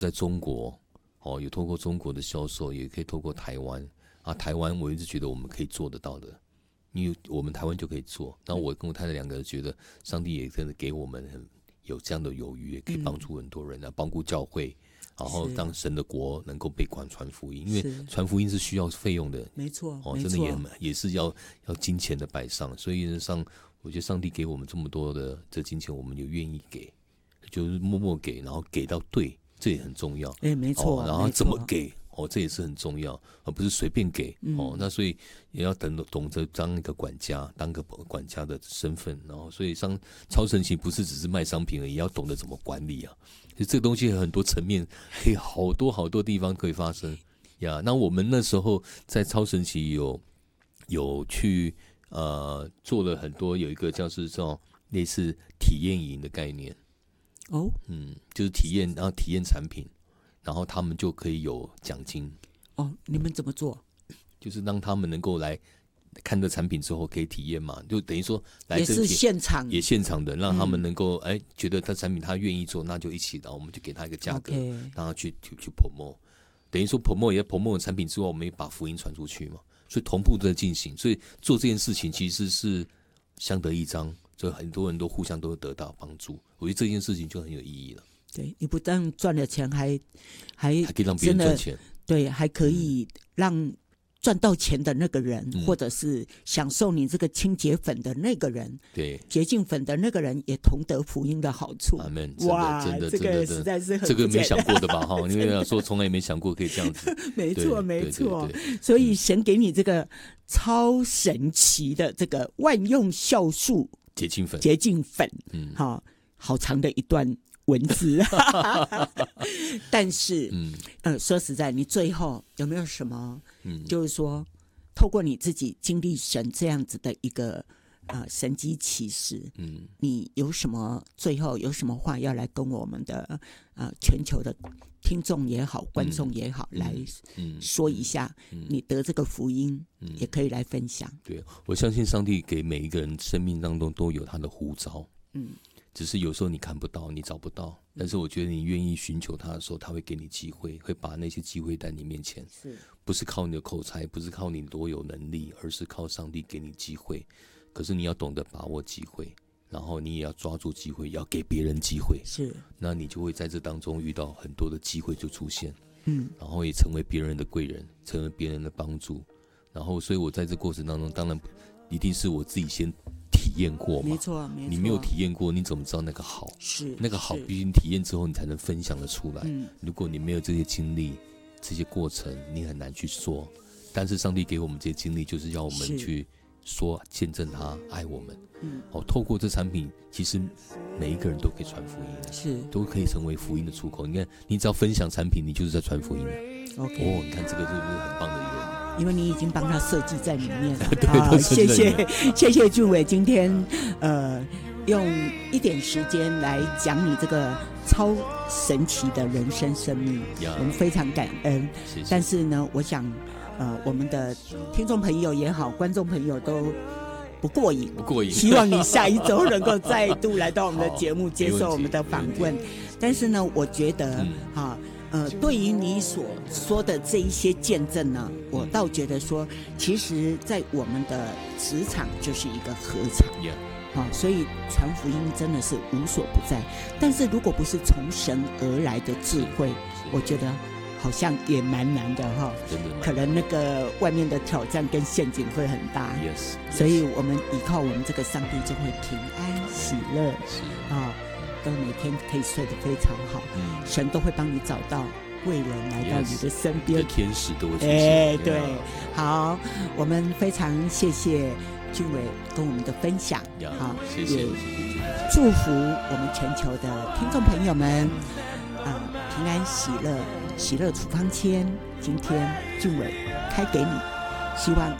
在中国有透过中国的销售，也可以透过台湾台湾我一直觉得我们可以做得到的，因为我们台湾就可以做。那我跟我太太两个人觉得，上帝也真的给我们有这样的有余，也可以帮助很多人帮助教会，然后当神的国能够被广传福音，因为传福音是需要费用的， 没错， 真的也是要金钱的摆上。所以我觉得上帝给我们这么多的这金钱，我们也愿意给，就是默默给，然后给到对，这也很重要。 没错， 然后怎么给这也是很重要，而不是随便给那所以也要懂得当一个管家，当个管家的身份。然后所以超神奇不是只是卖商品而已，也要懂得怎么管理啊。其实这个东西有很多层面，可以好多地方可以发生呀。那我们那时候在超神奇有去做了很多，有一个叫是这种类似体验营的概念就是体验产品，然后他们就可以有奖金。 你们怎么做？ 就是让他们能够来看这产品之后可以体验嘛，就等于说来这也是现场， 也现场的，让他们能够觉得他产品他愿意做，那就一起，然后我们就给他一个价格，让他去 promote， 等于说 promote 也 promote 产品之后，我们也把福音传出去嘛，所以同步在进行，所以做这件事情其实是相得益彰，所以很多人都互相都得到帮助，我觉得这件事情就很有意义了。 对，你不但赚了钱，还可以让别人赚钱， 对，还可以让赚到钱的那个人，或者是享受你这个清洁粉的那个人， 对， 洁净粉的那个人也同得福音的好处。 阿们， 哇， 真的这个实在是很这个没想过的吧？因为说从来没想过可以这样子。 没错，没错。所以神给你这个超神奇的这个万用酵素洁净粉， 好长的一段文字但是说实在，你最后有没有什么就是说透过你自己经历神这样子的一个神迹奇事，你有什么最后有什么话要来跟我们的全球的听众也好，观众也好，来说一下你得这个福音，也可以来分享。 对，我相信上帝给每一个人生命当中都有他的呼召，只是有时候你看不到，你找不到，但是我觉得你愿意寻求他的时候，他会给你机会，会把那些机会在你面前，不是靠你的口才，不是靠你多有能力，而是靠上帝给你机会。可是你要懂得把握机会，然后你也要抓住机会，要给别人机会，那你就会在这当中遇到很多的机会就出现，然后也成为别人的贵人，成为别人的帮助。然后所以我在这过程当中，当然一定是我自己先体验过嘛， 没错， 你没有体验过，你怎么知道那个好？那个好，必须你体验之后，你才能分享得出来。如果你没有这些经历、这些过程，你很难去说。但是上帝给我们这些经历，就是要我们去说、见证他爱我们。透过这产品，其实每一个人都可以传福音，都可以成为福音的出口。你看，你只要分享产品，你就是在传福音了。你看这个是不是很棒的一个？ 因为你已经帮他设计在里面了。谢谢俊伟今天用一点时间来讲你这个超神奇的人生生命，我们非常感恩。 谢谢。 但是呢，我想我们的听众朋友也好，观众朋友都不过瘾，希望你下一周能够再度来到我们的节目接受我们的访问。但是呢，我觉得对于你所说的这一些见证呢，我倒觉得说，其实在我们的职场就是一个合场，所以传福音真的是无所不在。但是如果不是从神而来的智慧，我觉得好像也蛮难的可能那个外面的挑战跟陷阱会很大。所以我们依靠我们这个上帝就会平安喜乐都每天可以睡得非常好，神都会帮你找到贵人来到你的身边， 天使都会出现。 对，好，我们非常谢谢俊伟跟我们的分享， 谢谢， 祝福我们全球的听众朋友们平安喜乐，喜乐处方签，今天俊伟开给你，希望